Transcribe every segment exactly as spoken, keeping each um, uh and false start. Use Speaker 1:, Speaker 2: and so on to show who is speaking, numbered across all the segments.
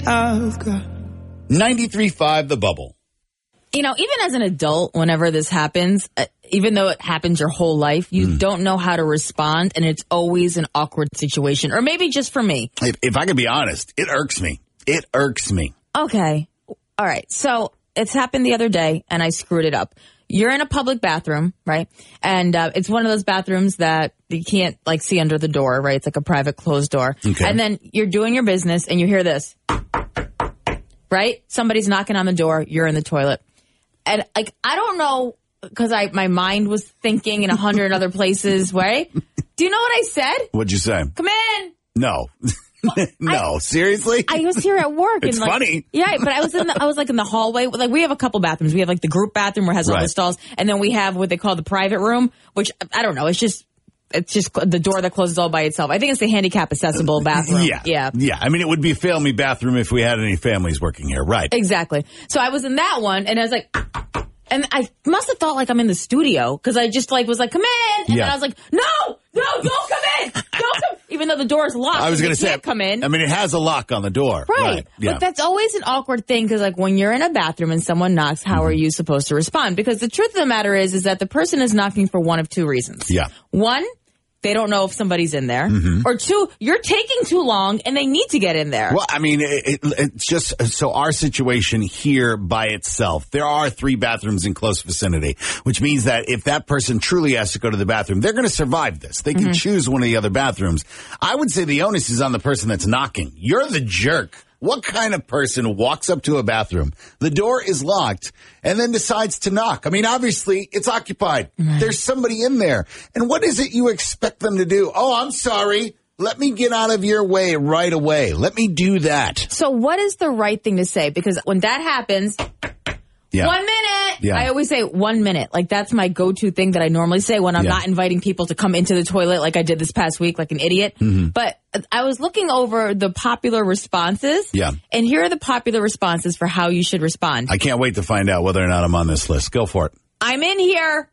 Speaker 1: I've got
Speaker 2: ninety-three point five The Bubble.
Speaker 3: You know, even as an adult, whenever this happens, uh, even though it happens your whole life, you mm. don't know how to respond, and it's always an awkward situation. Or maybe just for me.
Speaker 2: If, if I could be honest, it irks me. It irks me.
Speaker 3: Okay. All right. So it's happened the other day, and I screwed it up. You're in a public bathroom, right? And uh, it's one of those bathrooms that you can't, like, see under the door, right? It's like a private closed door.
Speaker 2: Okay.
Speaker 3: And then you're doing your business, and you hear this, right? Somebody's knocking on the door. You're in the toilet. And, like, I don't know, because I my mind was thinking in a hundred other places, right? Do you know what I said?
Speaker 2: What'd you say?
Speaker 3: Come in.
Speaker 2: No. no,
Speaker 3: I,
Speaker 2: seriously?
Speaker 3: I was here at work.
Speaker 2: It's
Speaker 3: and like,
Speaker 2: funny.
Speaker 3: Yeah, but I was in the, I was like in the hallway. Like, we have a couple bathrooms. We have like the group bathroom where it has all
Speaker 2: right.
Speaker 3: the stalls. And then we have what they call the private room, which I don't know. It's just, it's just the door that closes all by itself. I think it's the handicap accessible bathroom.
Speaker 2: Yeah.
Speaker 3: Yeah.
Speaker 2: Yeah. I mean, it would be a family bathroom if we had any families working here. Right.
Speaker 3: Exactly. So I was in that one and I was like, and I must have thought like I'm in the studio because I just like was like, come in. And
Speaker 2: yeah.
Speaker 3: then I was like, no, no, don't come in. Don't come. Even though the door is locked.
Speaker 2: I was going to say,
Speaker 3: come in.
Speaker 2: I mean, it has a lock on the door.
Speaker 3: Right.
Speaker 2: right. Yeah.
Speaker 3: But that's always an awkward thing because like when you're in a bathroom and someone knocks, how mm-hmm. are you supposed to respond? Because the truth of the matter is, is that the person is knocking for one of two reasons.
Speaker 2: Yeah.
Speaker 3: One, they don't know if somebody's in there.
Speaker 2: Mm-hmm.
Speaker 3: Or two, you're taking too long and they need to get in there.
Speaker 2: Well, I mean, it, it, it's just so our situation here by itself, there are three bathrooms in close vicinity, which means that if that person truly has to go to the bathroom, they're going to survive this. They can mm-hmm. choose one of the other bathrooms. I would say the onus is on the person that's knocking. You're the jerk. What kind of person walks up to a bathroom, the door is locked, and then decides to knock? I mean, obviously, it's occupied. Right. There's somebody in there. And what is it you expect them to do? Oh, I'm sorry. Let me get out of your way right away. Let me do that.
Speaker 3: So what is the right thing to say? Because when that happens... Yeah. One minute.
Speaker 2: Yeah.
Speaker 3: I always say one minute. Like that's my go-to thing that I normally say when I'm yeah. not inviting people to come into the toilet like I did this past week like an idiot.
Speaker 2: Mm-hmm.
Speaker 3: But I was looking over the popular responses.
Speaker 2: Yeah.
Speaker 3: And here are the popular responses for how you should respond.
Speaker 2: I can't wait to find out whether or not I'm on this list. Go for it.
Speaker 3: I'm in here.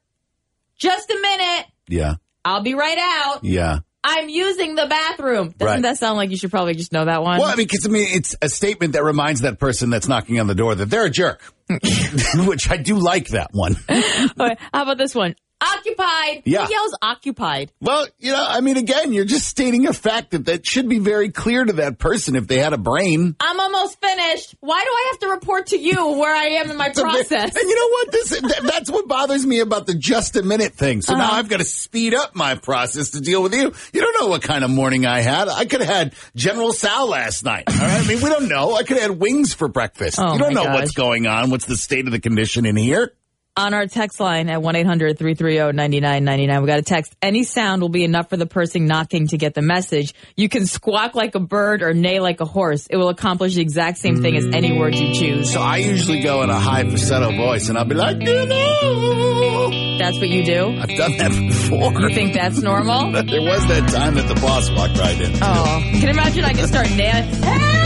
Speaker 3: Just a minute.
Speaker 2: Yeah.
Speaker 3: I'll be right out.
Speaker 2: Yeah.
Speaker 3: I'm using the bathroom. Doesn't
Speaker 2: right.
Speaker 3: that sound like you should probably just know that one?
Speaker 2: Well, I mean, because I mean, it's a statement that reminds that person that's knocking on the door that they're a jerk, which I do like that one.
Speaker 3: Okay, how about this one? Occupied.
Speaker 2: Yeah.
Speaker 3: Who yells occupied?
Speaker 2: Well, you know, I mean, again, you're just stating a fact that that should be very clear to that person if they had a brain.
Speaker 3: I'm almost finished. Why do I have to report to you where I am in my process?
Speaker 2: And you know what? This that's what bothers me about the just a minute thing. So uh-huh. now I've got to speed up my process to deal with you. You don't know what kind of morning I had. I could have had General Sal last night. All right? I mean, we don't know. I could have had wings for breakfast.
Speaker 3: Oh
Speaker 2: you don't know
Speaker 3: gosh.
Speaker 2: what's going on. What's the state of the condition in here?
Speaker 3: On our text line at one eight hundred three three zero nine nine nine nine, we got a text. Any sound will be enough for the person knocking to get the message. You can squawk like a bird or neigh like a horse. It will accomplish the exact same thing as any word you choose.
Speaker 2: So I usually go in a high falsetto voice, and I'll be like, hello.
Speaker 3: That's what you do?
Speaker 2: I've done that before.
Speaker 3: You think that's normal?
Speaker 2: There was that time that the boss walked right in.
Speaker 3: Oh, you can imagine I can start nailing. Hey!